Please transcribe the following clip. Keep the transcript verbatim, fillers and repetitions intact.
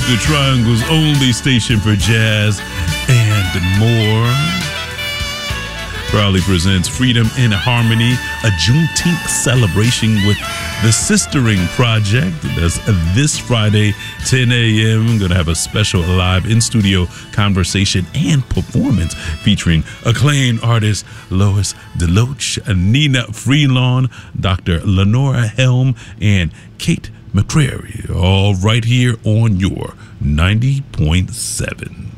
the Triangle's only station for jazz and more. Proudly presents Freedom in Harmony, a Juneteenth celebration with the Sistering Project. That's this Friday, ten a.m. I'm going to have a special live in-studio conversation and performance featuring acclaimed artist Lois DeLoach, Nina Freelon, Doctor Lenora Helm, and Kate McCrary, all right here on your ninety point seven.